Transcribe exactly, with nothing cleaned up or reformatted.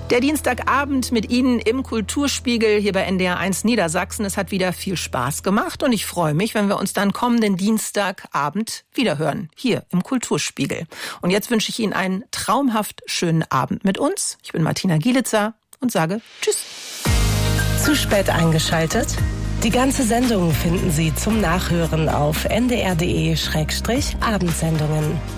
Der Dienstagabend mit Ihnen im Kulturspiegel hier bei N D R eins Niedersachsen. Es hat wieder viel Spaß gemacht und ich freue mich, wenn wir uns dann kommenden Dienstagabend wiederhören, hier im Kulturspiegel. Und jetzt wünsche ich Ihnen einen traumhaft schönen Abend mit uns. Ich bin Martina Gielitzer und sage Tschüss. Zu spät eingeschaltet? Die ganze Sendung finden Sie zum Nachhören auf n d r punkt d e slash abendsendungen.